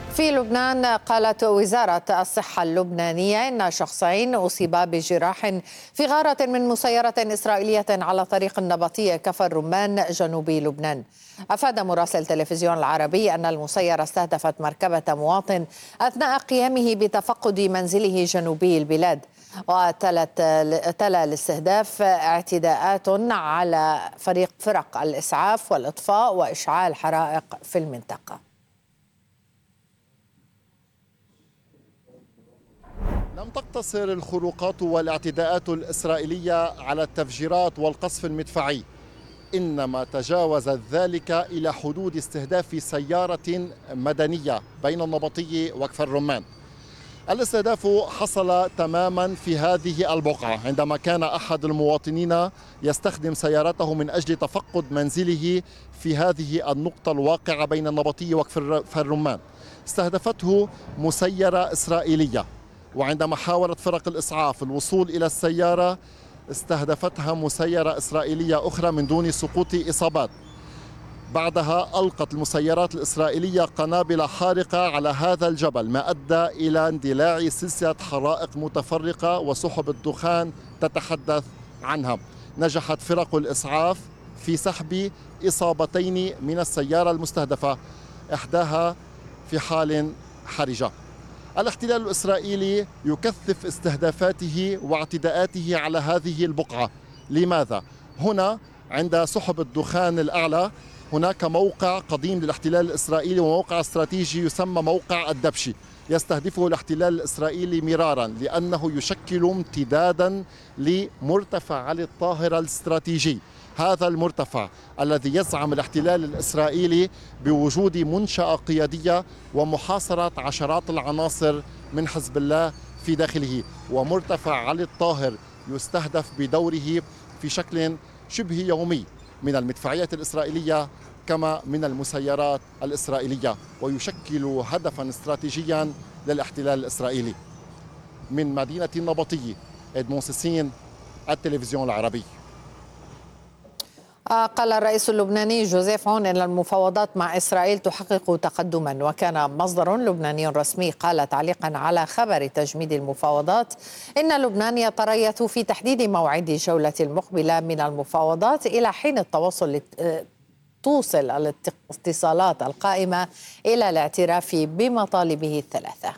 في لبنان قالت وزارة الصحة اللبنانية إن شخصين أصيبا بجراح في غارة من مسيرة إسرائيلية على طريق النبطية كفر رمان جنوبي لبنان. أفاد مراسل تلفزيون العربي أن المسيرة استهدفت مركبة مواطن أثناء قيامه بتفقد منزله جنوبي البلاد، وتلا الاستهداف اعتداءات على فرق الإسعاف والإطفاء وإشعال حرائق في المنطقة. لم تقتصر الخروقات والاعتداءات الإسرائيلية على التفجيرات والقصف المدفعي، إنما تجاوزت ذلك إلى حدود استهداف سيارة مدنية بين النبطية وكفر رمان. الاستهداف حصل تماما في هذه البقعة عندما كان أحد المواطنين يستخدم سيارته من أجل تفقد منزله في هذه النقطة الواقعة بين النبطية وكفر رمان. استهدفته مسيرة إسرائيلية، وعندما حاولت فرق الإسعاف الوصول إلى السيارة استهدفتها مسيرة إسرائيلية أخرى من دون سقوط إصابات. بعدها ألقت المسيرات الإسرائيلية قنابل حارقة على هذا الجبل، ما أدى إلى اندلاع سلسلة حرائق متفرقة وسحب الدخان تتحدث عنها. نجحت فرق الإسعاف في سحب إصابتين من السيارة المستهدفة، إحداها في حال حرجة. الاحتلال الإسرائيلي يكثف استهدافاته واعتداءاته على هذه البقعة. لماذا؟ هنا عند سحب الدخان الأعلى هناك موقع قديم للاحتلال الإسرائيلي وموقع استراتيجي يسمى موقع الدبشي، يستهدفه الاحتلال الإسرائيلي مرارا لأنه يشكل امتدادا لمرتفع علي الطاهرة الاستراتيجي. هذا المرتفع الذي يزعم الاحتلال الإسرائيلي بوجود منشأة قيادية ومحاصرة عشرات العناصر من حزب الله في داخله، ومرتفع علي الطاهر يستهدف بدوره في شكل شبه يومي من المدفعيات الإسرائيلية كما من المسيرات الإسرائيلية، ويشكل هدفا استراتيجيا للاحتلال الإسرائيلي. من مدينة النبطية، إدمون سيسين، التلفزيون العربي. قال الرئيس اللبناني جوزيف عون إن المفاوضات مع إسرائيل تحقق تقدما، وكان مصدر لبناني رسمي قال تعليقا على خبر تجميد المفاوضات إن لبنان يتريث في تحديد موعد الجولة المقبلة من المفاوضات إلى حين توصل الاتصالات القائمة إلى الاعتراف بمطالبه الثلاثة.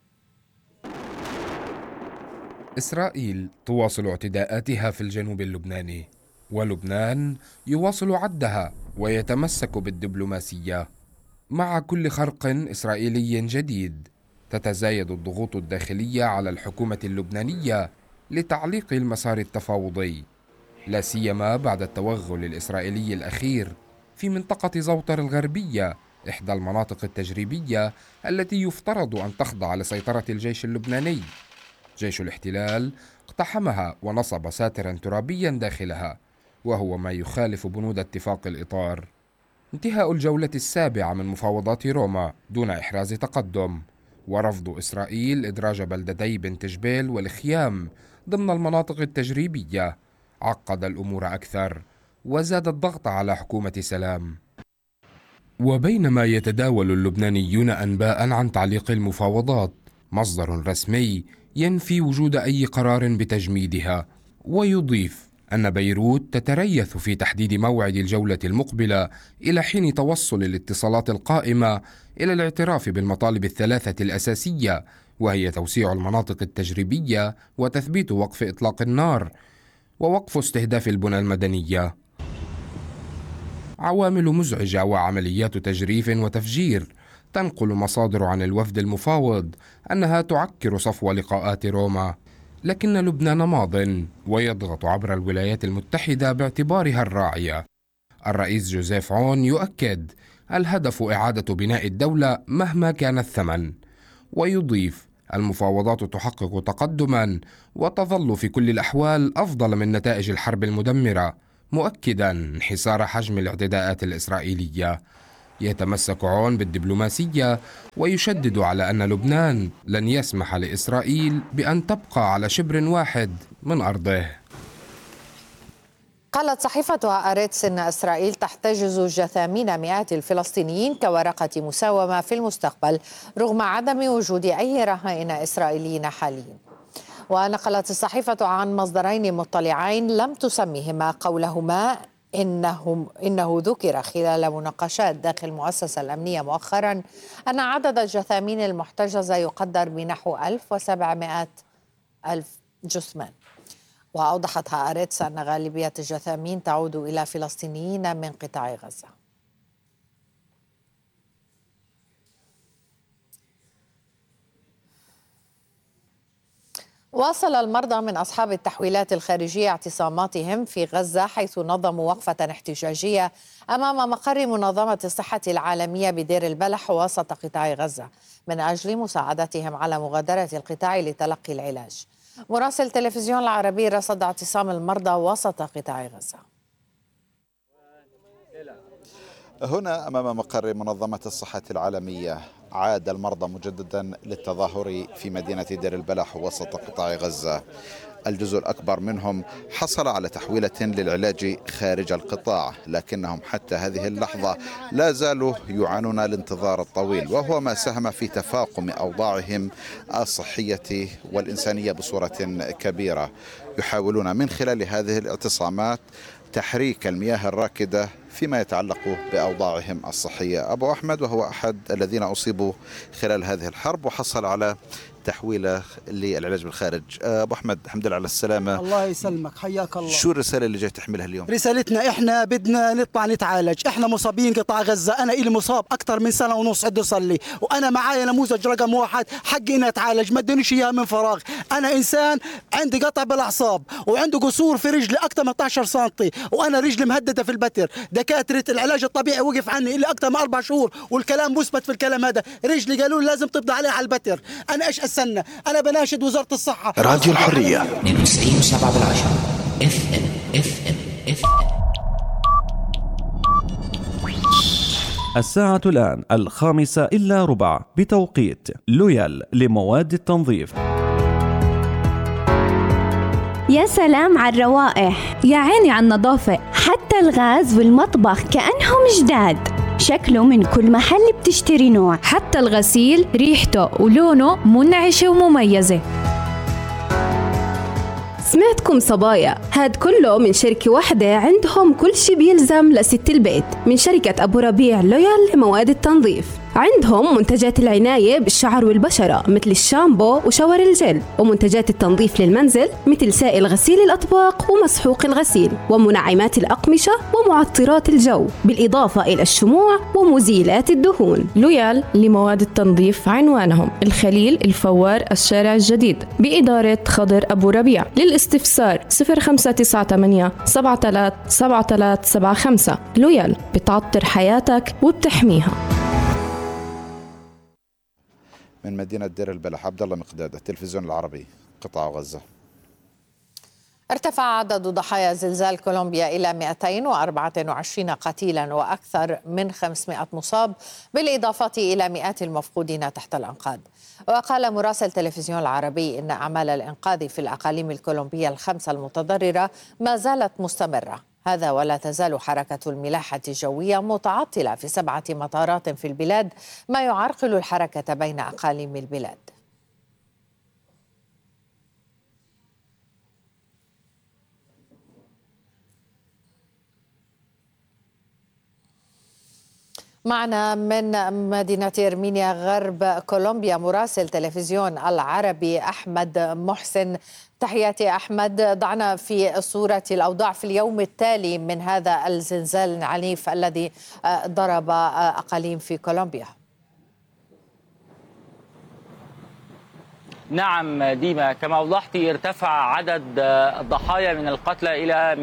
إسرائيل تواصل اعتداءاتها في الجنوب اللبناني، ولبنان يواصل عدها ويتمسك بالدبلوماسية. مع كل خرق إسرائيلي جديد تتزايد الضغوط الداخلية على الحكومة اللبنانية لتعليق المسار التفاوضي، لا سيما بعد التوغل الإسرائيلي الأخير في منطقة زوطر الغربية، إحدى المناطق التجريبية التي يفترض أن تخضع لسيطرة الجيش اللبناني. جيش الاحتلال اقتحمها ونصب ساترا ترابيا داخلها، وهو ما يخالف بنود اتفاق الإطار. انتهاء الجولة السابعة من مفاوضات روما دون إحراز تقدم، ورفض إسرائيل إدراج بلدتي بنت جبيل والخيام ضمن المناطق التجريبية عقد الأمور أكثر وزاد الضغط على حكومة سلام. وبينما يتداول اللبنانيون أنباء عن تعليق المفاوضات، مصدر رسمي ينفي وجود أي قرار بتجميدها، ويضيف أن بيروت تتريث في تحديد موعد الجولة المقبلة إلى حين توصل الاتصالات القائمة إلى الاعتراف بالمطالب الثلاثة الأساسية، وهي توسيع المناطق التجريبية وتثبيت وقف إطلاق النار ووقف استهداف البنى المدنية. عوامل مزعجة وعمليات تجريف وتفجير. تنقل مصادر عن الوفد المفاوض أنها تعكر صفو لقاءات روما، لكن لبنان ماضٍ ويضغط عبر الولايات المتحدة باعتبارها الراعية. الرئيس جوزيف عون يؤكد الهدف إعادة بناء الدولة مهما كان الثمن، ويضيف المفاوضات تحقق تقدما وتظل في كل الأحوال أفضل من نتائج الحرب المدمرة، مؤكدا انحسار حجم الاعتداءات الإسرائيلية. يتمسك عون بالدبلوماسية ويشدد على أن لبنان لن يسمح لإسرائيل بأن تبقى على شبر واحد من أرضه. قالت صحيفة هآرتس إن إسرائيل تحتجز جثامين مئات الفلسطينيين كورقة مساومة في المستقبل رغم عدم وجود أي رهائن إسرائيليين حاليا. ونقلت الصحيفة عن مصدرين مطلعين لم تسميهما قولهما إنه ذكر خلال مناقشات داخل المؤسسة الأمنية مؤخرا أن عدد الجثامين المحتجزة يقدر بنحو 1700 جثمان. وأوضحت هآرتس أن غالبية الجثامين تعود إلى فلسطينيين من قطاع غزة. واصل المرضى من أصحاب التحويلات الخارجية اعتصاماتهم في غزة، حيث نظموا وقفة احتجاجية أمام مقر منظمة الصحة العالمية بدير البلح وسط قطاع غزة من أجل مساعدتهم على مغادرة القطاع لتلقي العلاج. مراسل تلفزيون العربي رصد اعتصام المرضى وسط قطاع غزة. هنا أمام مقر منظمة الصحة العالمية عاد المرضى مجددا للتظاهر في مدينة دير البلح وسط قطاع غزة. الجزء الأكبر منهم حصل على تحويلة للعلاج خارج القطاع، لكنهم حتى هذه اللحظة لا زالوا يعانون الانتظار الطويل، وهو ما ساهم في تفاقم أوضاعهم الصحية والإنسانية بصورة كبيرة. يحاولون من خلال هذه الاعتصامات تحريك المياه الراكدة فيما يتعلق بأوضاعهم الصحية. أبو أحمد وهو أحد الذين أصيبوا خلال هذه الحرب وحصل على تحويله للعلاج بالخارج. أبو أحمد، الحمد لله على السلامة. الله يسلمك، حياك الله. شو الرسالة اللي جاي تحملها اليوم؟ رسالتنا إحنا بدنا نطلع نتعالج، إحنا مصابين قطاع غزة. أنا إلي مصاب أكثر من سنة ونص عده صار لي، وأنا معايا نموذج رقم 1 حقي إني أتعالج، ما ادونيش إياها من فراغ. أنا إنسان عندي قطع بالأعصاب وعنده قصور في رجلي أكثر من 12 سنتي، وأنا رجلي مهددة في البتر. دكاترة العلاج الطبيعي وقف عني إلي أكثر من 4 شهور، والكلام مثبت في الكلام هذا. رجلي قالوا لي لازم تبضى عليها على البتر. أنا إيش أستنى؟ أنا بناشد وزارة الصحة. راديو الحرية 92.7 FM. الساعة الآن 5:45 بتوقيت لويال لمواد التنظيف. يا سلام على الروائح، يا عيني على النظافة، حتى الغاز والمطبخ كأنهم جداد. شكله من كل محل بتشتري نوع، حتى الغسيل ريحته ولونه منعشة ومميزة. سمعتكم صبايا، هاد كله من شركة واحدة عندهم كل شي بيلزم لست البيت، من شركة أبو ربيع لويال لمواد التنظيف. عندهم منتجات العناية بالشعر والبشرة مثل الشامبو وشاور الجل، ومنتجات التنظيف للمنزل مثل سائل غسيل الأطباق ومسحوق الغسيل، ومنعمات الأقمشة ومعطرات الجو، بالإضافة إلى الشموع ومزيلات الدهون. لويال لمواد التنظيف عنوانهم الخليل الفوار الشارع الجديد بإدارة خضر أبو ربيع. للاستفسار 0598 737375. لويال بتعطر حياتك وبتحميها. من مدينة دير البلح عبد الله مقداد، التلفزيون العربي، قطاع غزة. ارتفع عدد ضحايا زلزال كولومبيا إلى 224 قتيلا وأكثر من 500 مصاب، بالإضافة إلى مئات المفقودين تحت الأنقاض. وقال مراسل تلفزيون العربي إن أعمال الإنقاذ في الأقاليم الكولومبية الخمسة المتضررة ما زالت مستمرة. هذا ولا تزال حركة الملاحة الجوية متعطلة في 7 مطارات في البلاد، ما يعرقل الحركة بين أقاليم البلاد. معنا من مدينة إرمينيا غرب كولومبيا مراسل تلفزيون العربي أحمد محسن. تحياتي أحمد، ضعنا في صورة الأوضاع في اليوم التالي من هذا الزلزال العنيف الذي ضرب أقاليم في كولومبيا. نعم ديما، كما أوضحت ارتفع عدد الضحايا من القتلى إلى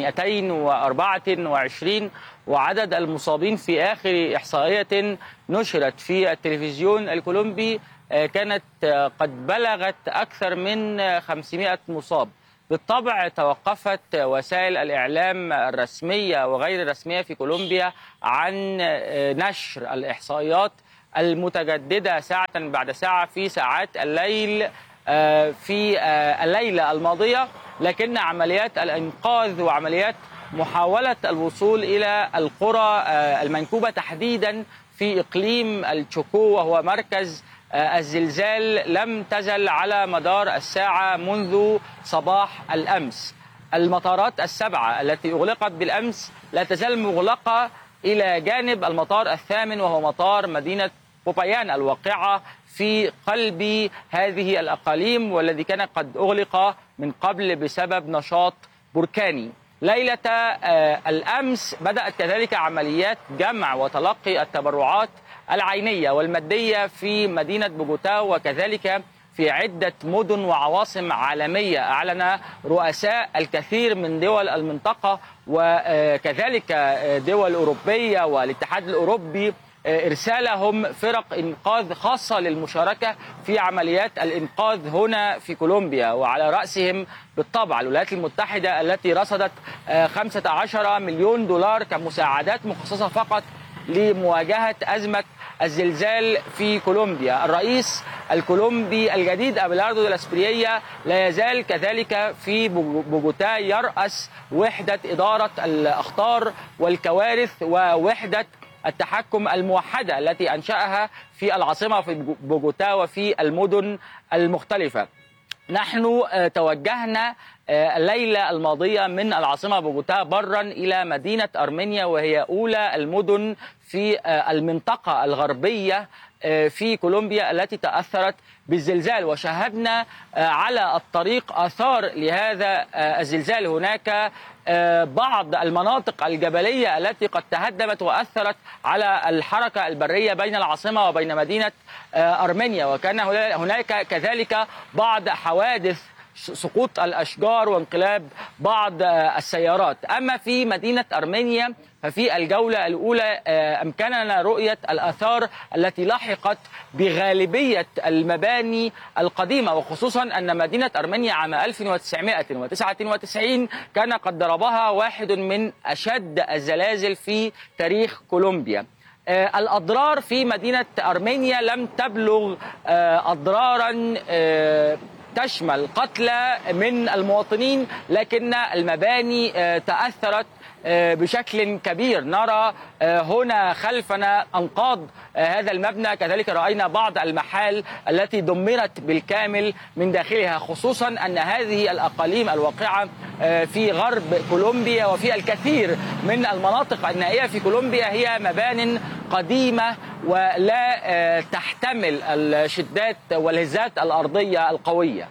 224، وعدد المصابين في آخر إحصائية نشرت في التلفزيون الكولومبي كانت قد بلغت أكثر من 500 مصاب. بالطبع توقفت وسائل الإعلام الرسمية وغير الرسمية في كولومبيا عن نشر الإحصائيات المتجددة ساعة بعد ساعة في ساعات الليل في الليلة الماضية، لكن عمليات الإنقاذ وعمليات محاولة الوصول إلى القرى المنكوبة تحديدا في إقليم التشوكو، وهو مركز الزلزال، لم تزل على مدار الساعة منذ صباح الأمس. المطارات السبعة التي أغلقت بالأمس لا تزال مغلقة إلى جانب المطار الثامن، وهو مطار مدينة بوبايان الواقعة في قلب هذه الأقاليم، والذي كان قد أغلق من قبل بسبب نشاط بركاني. ليلة الأمس بدأت كذلك عمليات جمع وتلقي التبرعات العينية والمادية في مدينة بوغوتا، وكذلك في عدة مدن وعواصم عالمية. أعلن رؤساء الكثير من دول المنطقة وكذلك دول أوروبية والاتحاد الأوروبي إرسالهم فرق إنقاذ خاصة للمشاركة في عمليات الإنقاذ هنا في كولومبيا، وعلى رأسهم بالطبع الولايات المتحدة التي رصدت 15 مليون دولار كمساعدات مخصصة فقط لمواجهة أزمة الزلزال في كولومبيا. الرئيس الكولومبي الجديد أبيلاردو دي لا إسبريا لا يزال كذلك في بوغوتا يرأس وحدة إدارة الأخطار والكوارث ووحدة التحكم الموحدة التي أنشأها في العاصمة في بوغوتا وفي المدن المختلفة. نحن توجهنا الليلة الماضية من العاصمة بوغوتا برا إلى مدينة أرمينيا، وهي أولى المدن في المنطقة الغربية في كولومبيا التي تأثرت بالزلزال، وشاهدنا على الطريق آثار لهذا الزلزال. هناك بعض المناطق الجبلية التي قد تهدمت وأثرت على الحركة البرية بين العاصمة وبين مدينة أرمينيا، وكان هناك كذلك بعض حوادث سقوط الأشجار وانقلاب بعض السيارات. أما في مدينة أرمينيا ففي الجولة الأولى أمكننا رؤية الآثار التي لحقت بغالبية المباني القديمة، وخصوصا أن مدينة أرمينيا عام 1999 كان قد ضربها واحد من أشد الزلازل في تاريخ كولومبيا. الأضرار في مدينة أرمينيا لم تبلغ أضرارا تشمل قتلى من المواطنين، لكن المباني تأثرت بشكل كبير. نرى هنا خلفنا أنقاض هذا المبنى، كذلك رأينا بعض المحال التي دمرت بالكامل من داخلها، خصوصا أن هذه الأقاليم الواقعة في غرب كولومبيا وفي الكثير من المناطق النائية في كولومبيا هي مبان قديمة ولا تحتمل الشدات والهزات الأرضية القوية.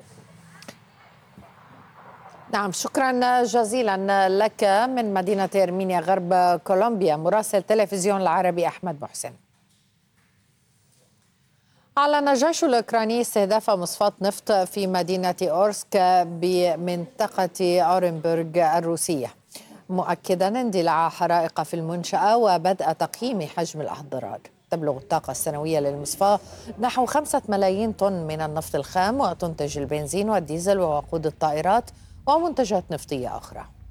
نعم، شكرا جزيلا لك من مدينة أرمينيا غرب كولومبيا مراسل تلفزيون العربي أحمد محسن. أعلن الجيش الأوكراني استهداف مصفاة نفط في مدينة أورسك بمنطقة أورنبورغ الروسية، مؤكدا اندلاع حرائق في المنشأة وبدء تقييم حجم الأضرار. تبلغ الطاقة السنوية للمصفاة نحو 5 ملايين طن من النفط الخام، وتنتج البنزين والديزل ووقود الطائرات ومنتجات نفطية أخرى.